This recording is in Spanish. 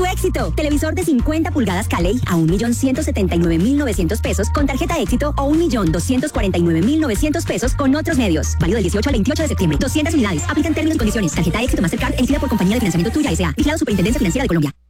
éxito. Televisor de 50 pulgadas Caley a 1.179.900 pesos con tarjeta Éxito o 1.249.900 pesos con otros medios. Válido del 18 al 28 de septiembre. 200 unidades. Aplican términos y condiciones. Tarjeta Éxito Mastercard emitida por Compañía de Financiamiento Tuya S.A. Vigilado Superintendencia Financiera de Colombia.